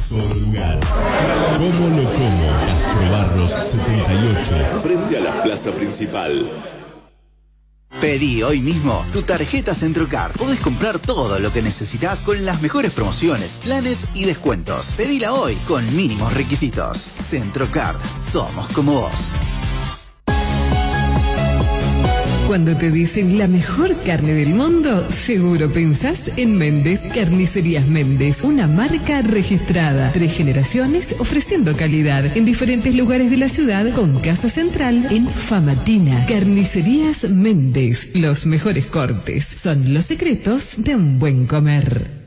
solo lugar. Como lo como, Castro Barros 78, frente a la plaza principal. Pedí hoy mismo tu tarjeta Centrocard. Podés comprar todo lo que necesitas con las mejores promociones, planes y descuentos. Pedila hoy con mínimos requisitos. Centrocard, somos como vos. Cuando te dicen la mejor carne del mundo, seguro pensás en Méndez Carnicerías Méndez, una marca registrada. 3 generaciones ofreciendo calidad en diferentes lugares de la ciudad, con casa central en Famatina. Carnicerías Méndez, los mejores cortes son los secretos de un buen comer.